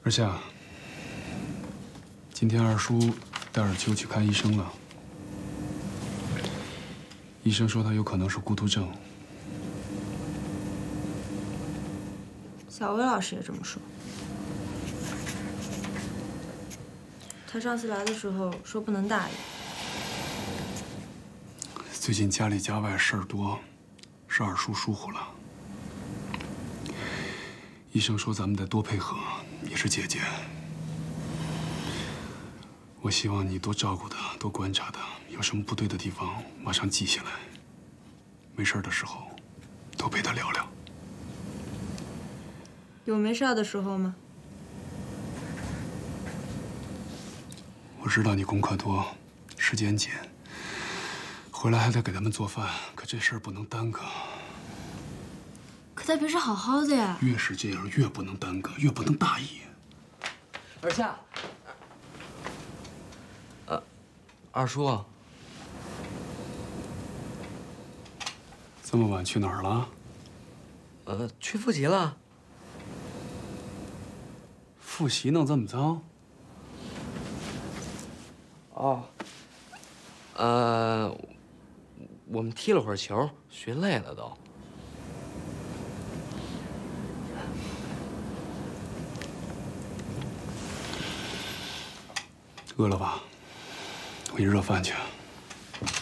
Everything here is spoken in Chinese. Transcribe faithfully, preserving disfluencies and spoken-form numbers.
二夏，今天二叔带尔秋去看医生了。医生说他有可能是孤独症。 小薇老师也这么说。他上次来的时候说不能大意。 最近家里家外事儿多，是二叔疏忽了。医生说咱们得多配合，你是姐姐。 我希望你多照顾他，多观察他，有什么不对的地方马上记下来。没事的时候，多陪他聊聊。 有没事的时候吗？ 我知道你功课多，时间紧，回来还得给他们做饭，可这事儿不能耽搁。 可他平时好好的呀。 越是这样，越不能耽搁，越不能大意。 二夏。 呃，二叔， 这么晚去哪儿了？ 呃，去复习了。 复习弄这么脏？ 哦。呃，我们踢了会儿球，学累了都。 饿了吧？我给你热饭去。